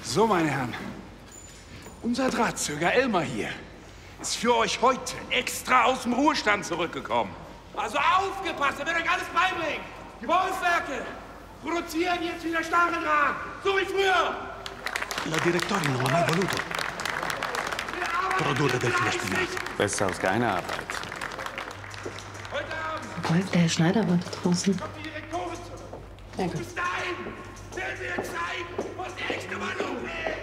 So, meine Herren, unser Drahtzöger Elmar hier ist für euch heute extra aus dem Ruhestand zurückgekommen. Also aufgepasst, er wird euch alles beibringen. Die Wolfswerke produzieren jetzt wieder Stacheldraht, so wie früher. La direttoria non ha mai voluto produrre del filo spinato. Besser als keine Arbeit. Heute Abend Wolf, der Herr Schneider war da draußen. kommt die Direktorin zurück. Ja, gut. Bis dahin werden wir zeigen, was echte Meinung ist.